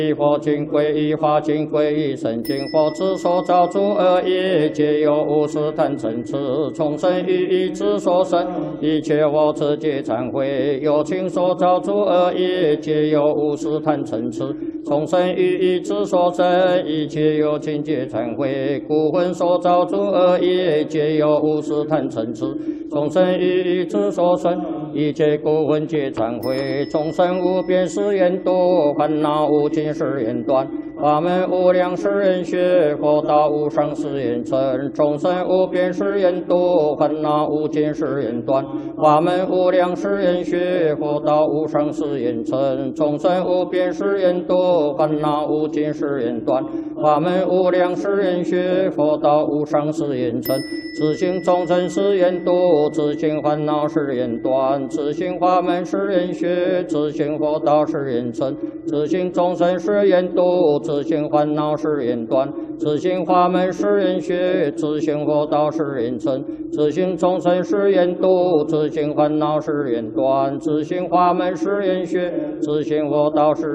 一佛经归一法经归一圣经，佛之所造诸恶业，皆由无始贪嗔痴从生于意之所生。一切佛之皆忏悔，有情所造诸恶业，皆由无始贪嗔痴从生于意之所生。一切有情皆忏悔，故魂所造诸恶业，皆由无始贪嗔痴从生于意之所生。一切故魂皆忏悔，众生无边誓愿度，烦恼无尽誓愿断，法门无量誓愿学，佛道无上誓愿成。众生无边誓愿度，烦恼无尽誓愿断，法门无量誓愿学，佛道无上誓愿成。众生无边誓愿度，烦恼无尽誓愿断，法门无量誓愿学，佛道无上誓愿成。自性众生誓愿度，自性烦恼誓愿断，自性法门誓愿学，自性佛道誓愿成。自性众生誓愿度，自性烦恼誓愿断，自性法门誓愿学，自性佛道誓愿成。自性众生誓愿度，自性烦恼誓愿断，自性法门誓愿学，自性佛道誓